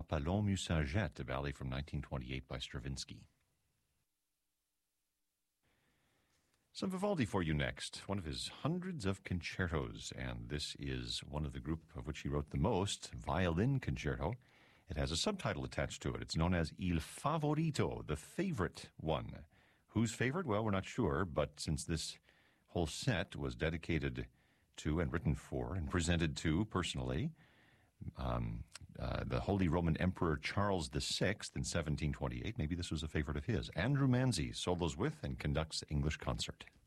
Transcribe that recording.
Palombe Saget, a ballet from 1928 by Stravinsky. Some Vivaldi for you next, one of his hundreds of concertos, and this is one of the group of which he wrote the most, Violin Concerto. It has a subtitle attached to it. It's known as Il Favorito, the favorite one. Whose favorite? Well, we're not sure, but since this whole set was dedicated to and written for and presented to, personally, the Holy Roman Emperor Charles VI in 1728. Maybe this was a favorite of his. Andrew Manzi solos with and conducts English concert.